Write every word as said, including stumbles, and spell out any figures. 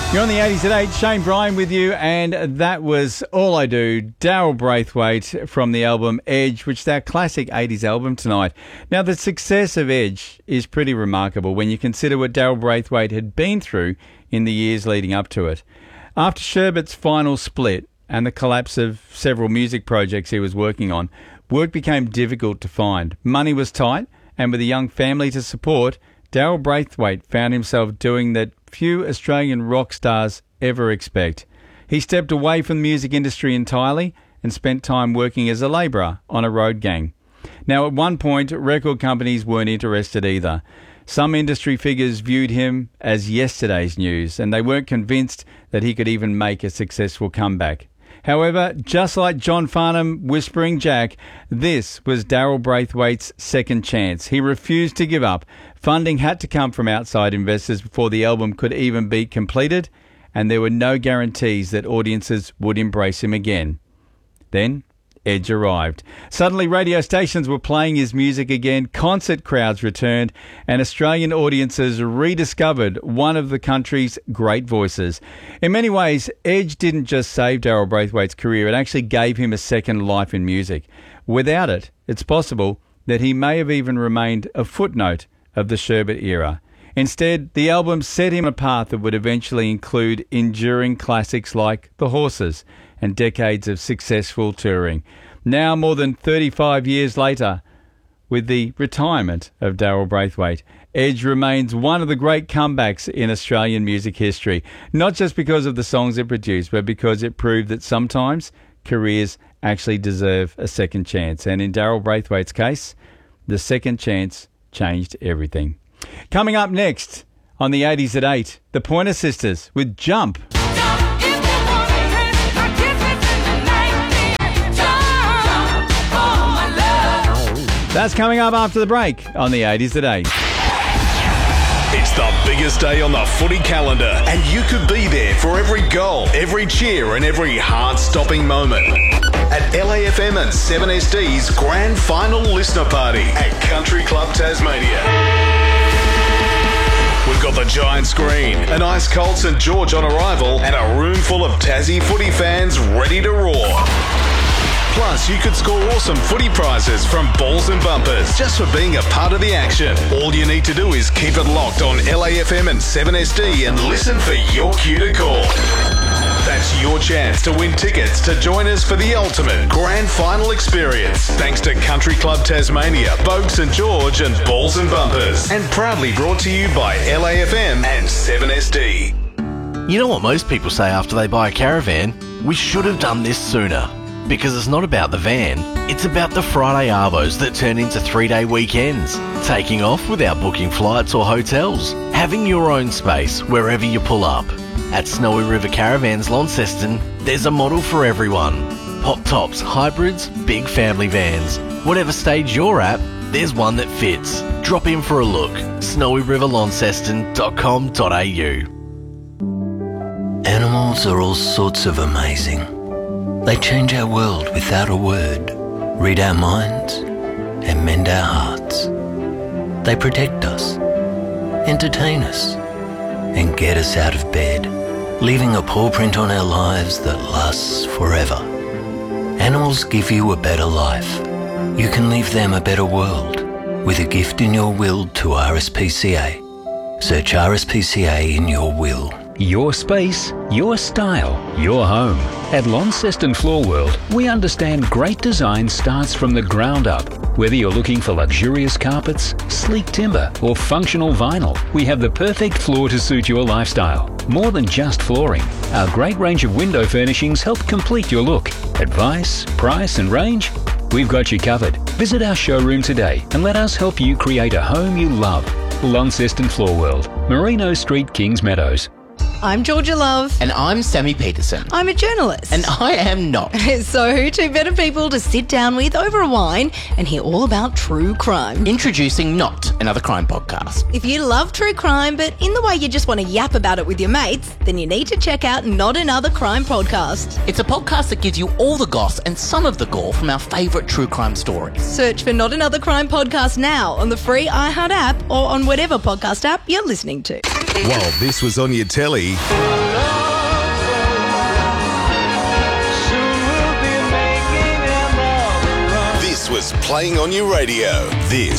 You're on the eighties at eight, Shane Bryan with you, and that was All I Do, Daryl Braithwaite from the album Edge, which is our classic eighties album tonight. Now, the success of Edge is pretty remarkable when you consider what Daryl Braithwaite had been through in the years leading up to it. After Sherbet's final split and the collapse of several music projects he was working on, work became difficult to find. Money was tight, and with a young family to support, Daryl Braithwaite found himself doing that few Australian rock stars ever expect. He stepped away from the music industry entirely and spent time working as a labourer on a road gang. Now, at one point, record companies weren't interested either. Some industry figures viewed him as yesterday's news, and they weren't convinced that he could even make a successful comeback. However, just like John Farnham whispering Jack, this was Daryl Braithwaite's second chance. He refused to give up. Funding had to come from outside investors before the album could even be completed, and there were no guarantees that audiences would embrace him again. Then Edge arrived. Suddenly radio stations were playing his music again, concert crowds returned, and Australian audiences rediscovered one of the country's great voices. In many ways, Edge didn't just save Daryl Braithwaite's career, it actually gave him a second life in music. Without it, it's possible that he may have even remained a footnote of the Sherbet era. Instead, the album set him a path that would eventually include enduring classics like The Horses and decades of successful touring. Now, more than thirty-five years later, with the retirement of Daryl Braithwaite, Edge remains one of the great comebacks in Australian music history, not just because of the songs it produced, but because it proved that sometimes careers actually deserve a second chance. And in Daryl Braithwaite's case, the second chance changed everything. Coming up next on the eighties at eight, the Pointer Sisters with Jump. That's coming up after the break on the eighties at eight. It's the biggest day on the footy calendar, and you could be there for every goal, every cheer and every heart-stopping moment. At L A F M and seven S D's Grand Final Listener Party at Country Club Tasmania. We've got the giant screen, an ice-cold St George on arrival, and a room full of Tassie footy fans ready to roar. Plus, you could score awesome footy prizes from Balls and Bumpers just for being a part of the action. All you need to do is keep it locked on L A F M and seven S D and listen for your cue to call. That's your chance to win tickets to join us for the ultimate grand final experience. Thanks to Country Club Tasmania, Bogue St George and Balls and Bumpers. And proudly brought to you by L A F M and seven S D. You know what most people say after they buy a caravan? We should have done this sooner. Because it's not about the van, it's about the Friday arvos that turn into three-day weekends. Taking off without booking flights or hotels. Having your own space wherever you pull up. At Snowy River Caravans Launceston, there's a model for everyone. Pop tops, hybrids, big family vans. Whatever stage you're at, there's one that fits. Drop in for a look. snowy river launceston dot com dot a u. Animals are all sorts of amazing. They change our world without a word, read our minds, and mend our hearts. They protect us, entertain us, and get us out of bed, leaving a paw print on our lives that lasts forever. Animals give you a better life. You can leave them a better world with a gift in your will to R S P C A. Search R S P C A in your will. Your space, your style, your home. At Launceston Floor World, we understand great design starts from the ground up. Whether you're looking for luxurious carpets, sleek timber, or functional vinyl, we have the perfect floor to suit your lifestyle. More than just flooring, our great range of window furnishings help complete your look. Advice, price, and range? We've got you covered. Visit our showroom today and let us help you create a home you love. Launceston Floor World, Merino Street, Kings Meadows. I'm Georgia Love. And I'm Sammy Peterson. I'm a journalist. And I am not. So, two better people to sit down with over a wine and hear all about true crime. Introducing Not Another Crime Podcast. If you love true crime, but in the way you just want to yap about it with your mates, then you need to check out Not Another Crime Podcast. It's a podcast that gives you all the goss and some of the gore from our favourite true crime stories. Search for Not Another Crime Podcast now on the free iHeart app or on whatever podcast app you're listening to. While this was on your telly, playing on your radio. This